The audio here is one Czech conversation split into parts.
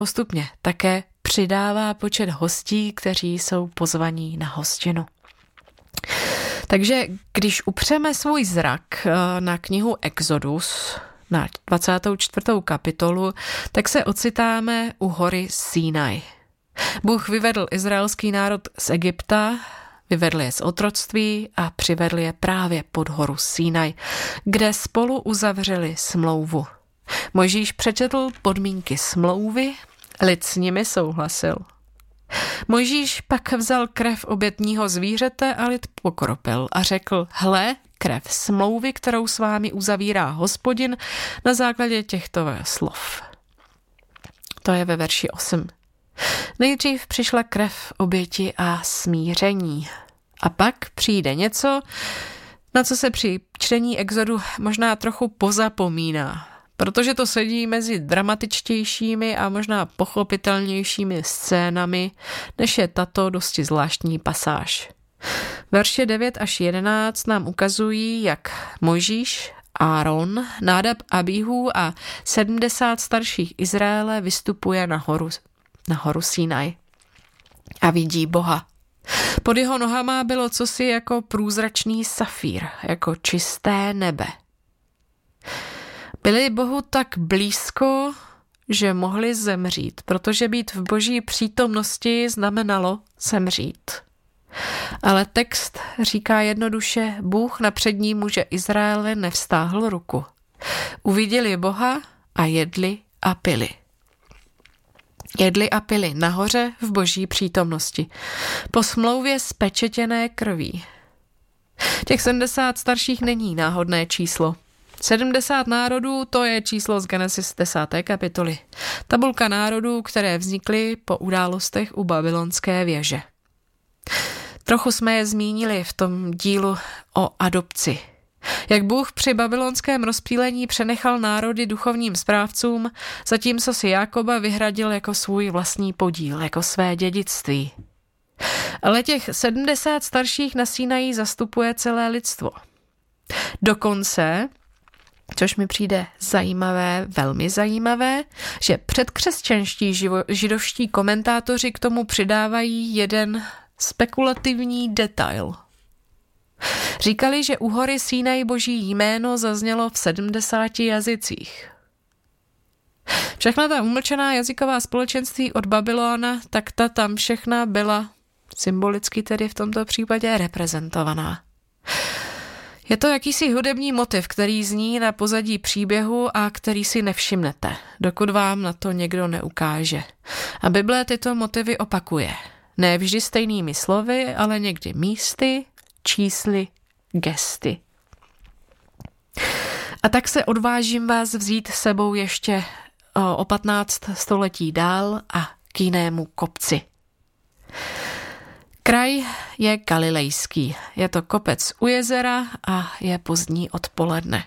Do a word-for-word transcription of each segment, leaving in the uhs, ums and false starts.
postupně také přidává počet hostí, kteří jsou pozvaní na hostinu. Takže když upřeme svůj zrak na knihu Exodus, na dvacátou čtvrtou kapitolu, tak se ocitáme u hory Sinaj. Bůh vyvedl izraelský národ z Egypta, vyvedl je z otroctví a přivedl je právě pod horu Sinaj, kde spolu uzavřeli smlouvu. Mojžíš přečetl podmínky smlouvy, lid s nimi souhlasil. Mojžíš pak vzal krev obětního zvířete a lid pokropil a řekl: hle, krev smlouvy, kterou s vámi uzavírá Hospodin na základě těchto slov. To je ve verši osm. Nejdřív přišla krev oběti a smíření. A pak přijde něco, na co se při čtení Exodu možná trochu pozapomíná, protože to sedí mezi dramatičtějšími a možná pochopitelnějšími scénami, než je tato dosti zvláštní pasáž. Verše devět až jedenáct nám ukazují, jak Mojžíš, Áron, Nádab, Abíhu a sedmdesát starších Izraele vystupuje na horu, na horu Sinaj a vidí Boha. Pod jeho nohama bylo cosi jako průzračný safír, jako čisté nebe. Byli Bohu tak blízko, že mohli zemřít, protože být v Boží přítomnosti znamenalo zemřít. Ale text říká jednoduše: Bůh na přední muže Izraele nevstáhl ruku. Uviděli Boha a jedli a pili. Jedli a pili nahoře v Boží přítomnosti, po smlouvě spečetěné krví. Těch sedmdesát starších není náhodné číslo. sedmdesát národů, to je číslo z Genesis desáté kapitoly. Tabulka národů, které vznikly po událostech u babylonské věže. Trochu jsme je zmínili v tom dílu o adopci. Jak Bůh při babylonském rozptýlení přenechal národy duchovním správcům, zatímco si Jákoba vyhradil jako svůj vlastní podíl, jako své dědictví. Ale těch sedmdesát starších na Sinaji zastupuje celé lidstvo. Dokonce, což mi přijde zajímavé, velmi zajímavé, že předkřesťanští živo, židovští komentátoři k tomu přidávají jeden spekulativní detail. Říkali, že u hory Sinaj Boží jméno zaznělo v sedmdesáti jazycích. Všechna ta umlčená jazyková společenství od Babylona, tak ta tam všechna byla symbolicky tedy v tomto případě reprezentovaná. Je to jakýsi hudební motiv, který zní na pozadí příběhu a který si nevšimnete, dokud vám na to někdo neukáže. A Bible tyto motivy opakuje. Ne vždy stejnými slovy, ale někdy místy, čísly, gesty. A tak se odvážím vás vzít sebou ještě o patnáct století dál a k jinému kopci. Kraj je galilejský. Je to kopec u jezera a je pozdní odpoledne.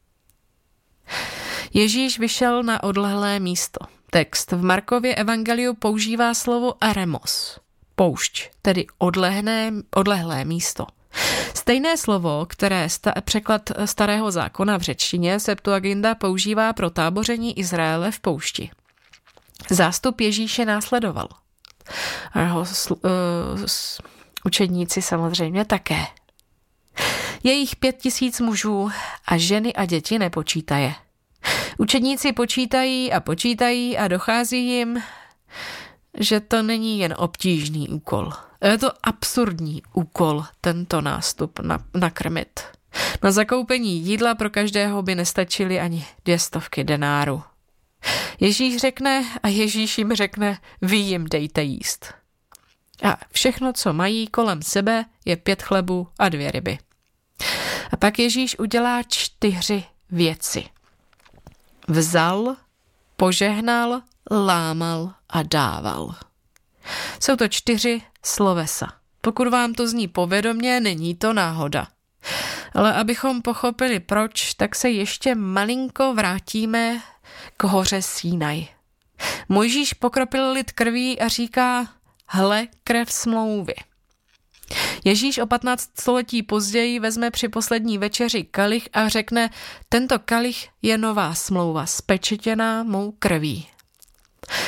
Ježíš vyšel na odlehlé místo. Text v Markově evangeliu používá slovo eremos, poušť, tedy odlehné, odlehlé místo. Stejné slovo, které sta, překlad starého zákona v řečtině Septuaginta používá pro táboření Izraele v poušti. Zástup Ježíše následoval. A jeho sl, uh, učedníci samozřejmě také. Je jich pět tisíc mužů a ženy a děti nepočítaje. Učedníci počítají a počítají a dochází jim, že to není jen obtížný úkol. Je to absurdní úkol tento nástup na, nakrmit. Na zakoupení jídla pro každého by nestačily ani dvě stovky denáru. Ježíš řekne a Ježíš jim řekne: vy jim dejte jíst. A všechno, co mají kolem sebe, je pět chlebů a dvě ryby. A pak Ježíš udělá čtyři věci. Vzal, požehnal, lámal a dával. Jsou to čtyři slovesa. Pokud vám to zní povědomě, není to náhoda. Ale abychom pochopili proč, tak se ještě malinko vrátíme k hoře Sinaj. Mojžíš pokropil lid krví a říká: hle, krev smlouvy. Ježíš o patnáct století později vezme při poslední večeři kalich a řekne: tento kalich je nová smlouva, spečetěná mou krví.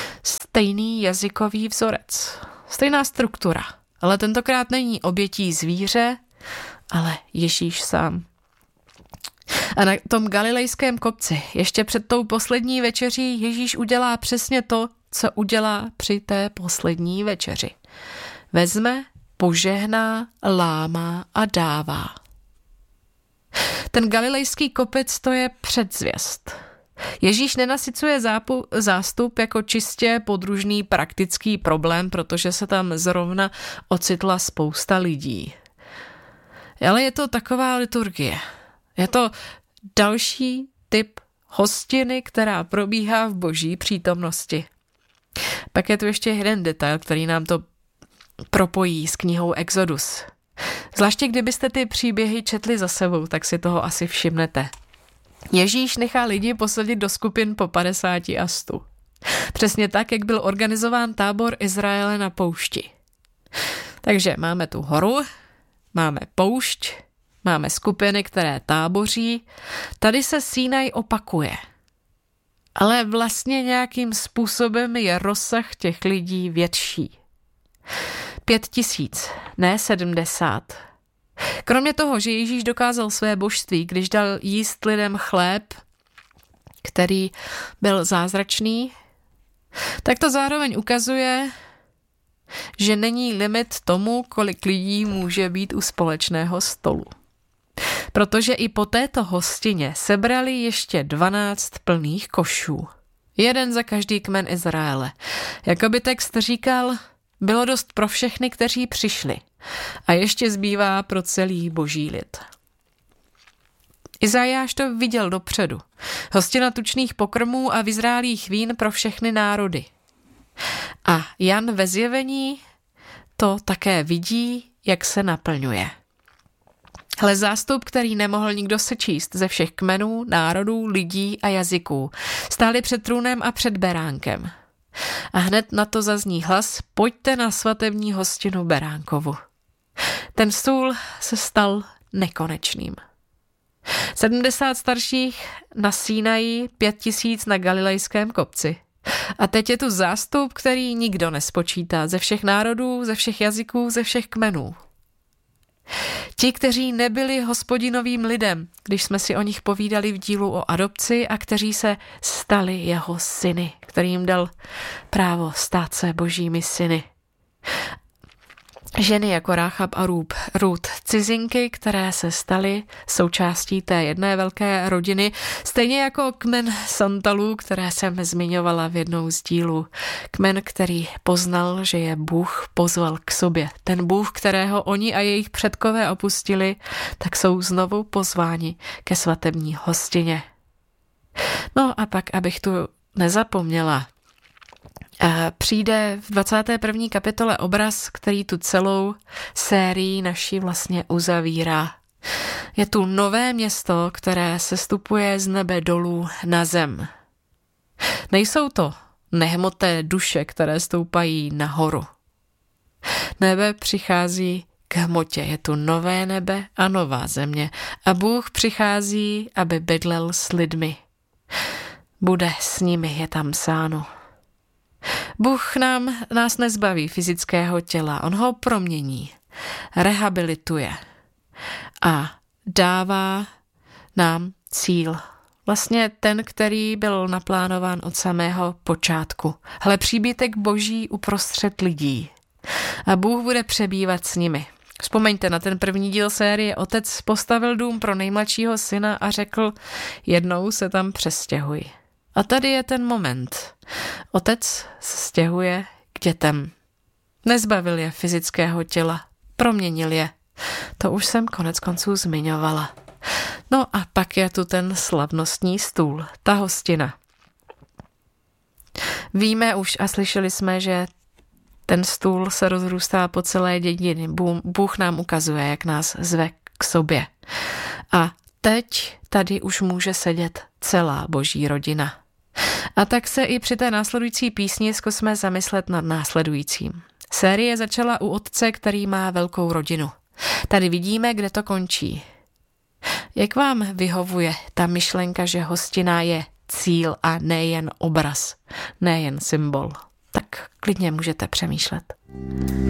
stejný jazykový vzorec, stejná struktura, ale tentokrát není obětí zvíře, ale Ježíš sám. A na tom galilejském kopci ještě před tou poslední večeří Ježíš udělá přesně to, co udělá při té poslední večeři. Vezme, požehná, lámá a dává. Ten galilejský kopec to je předzvěst. Ježíš nenasycuje zápu, zástup jako čistě podružný praktický problém, protože se tam zrovna ocitla spousta lidí. Ale je to taková liturgie. Je to další typ hostiny, která probíhá v boží přítomnosti. Pak je tu ještě jeden detail, který nám to propojí s knihou Exodus. Zvláště kdybyste ty příběhy četli za sebou, tak si toho asi všimnete. Ježíš nechá lidi posadit do skupin po padesáti a stu. Přesně tak, jak byl organizován tábor Izraele na poušti. Takže máme tu horu, máme poušť, máme skupiny, které táboří. Tady se Sinaj opakuje. Ale vlastně nějakým způsobem je rozsah těch lidí větší. Pět tisíc, ne sedmdesát. Kromě toho, že Ježíš dokázal své božství, když dal jíst lidem chléb, který byl zázračný, tak to zároveň ukazuje, že není limit tomu, kolik lidí může být u společného stolu. Protože i po této hostině sebrali ještě dvanáct plných košů. Jeden za každý kmen Izraele. Jakoby text říkal, bylo dost pro všechny, kteří přišli. A ještě zbývá pro celý boží lid. Izajáš to viděl dopředu. Hostina tučných pokrmů a vyzrálých vín pro všechny národy. A Jan ve Zjevení to také vidí, jak se naplňuje. Ale zástup, který nemohl nikdo sečíst ze všech kmenů, národů, lidí a jazyků, stáli před trůnem a před beránkem. A hned na to zazní hlas, pojďte na svatební hostinu beránkovu. Ten stůl se stal nekonečným. sedmdesát starších na Sinaji, pět tisíc na galilejském kopci. A teď je tu zástup, který nikdo nespočítá, ze všech národů, ze všech jazyků, ze všech kmenů. Ti, kteří nebyli hospodinovým lidem, když jsme si o nich povídali v dílu o adopci a kteří se stali jeho syny, kterým dal právo stát se božími syny. Ženy jako Ráchab a Růb, Rút, cizinky, které se staly součástí té jedné velké rodiny, stejně jako kmen Santalů, které jsem zmiňovala v jednou z dílů. Kmen, který poznal, že je Bůh pozval k sobě. Ten Bůh, kterého oni a jejich předkové opustili, tak jsou znovu pozváni ke svatební hostině. No a pak, abych tu nezapomněla, přijde v dvacáté první kapitole obraz, který tu celou sérii naši vlastně uzavírá. Je tu nové město, které sestupuje z nebe dolů na zem. Nejsou to nehmotné duše, které stoupají nahoru. Nebe přichází k hmotě. Je tu nové nebe a nová země. A Bůh přichází, aby bydlel s lidmi. Bude s nimi, je tam psáno. Bůh nám, nás nezbaví fyzického těla, on ho promění, rehabilituje a dává nám cíl. Vlastně ten, který byl naplánován od samého počátku. Hle, příbytek boží uprostřed lidí. A Bůh bude přebývat s nimi. Vzpomeňte na ten první díl série. Otec postavil dům pro nejmladšího syna a řekl, jednou se tam přestěhuj. A tady je ten moment. Otec se stěhuje k dětem. Nezbavil je fyzického těla, proměnil je. To už jsem konec konců zmiňovala. No a pak je tu ten slavnostní stůl, ta hostina. Víme už a slyšeli jsme, že ten stůl se rozrůstá po celé dědiny. Bůh nám ukazuje, jak nás zve k sobě. A teď tady už může sedět celá boží rodina. A tak se i při té následující písni zkusme zamyslet nad následujícím. Série začala u otce, který má velkou rodinu. Tady vidíme, kde to končí. Jak vám vyhovuje ta myšlenka, že hostina je cíl a nejen obraz, nejen symbol? tak klidně můžete přemýšlet.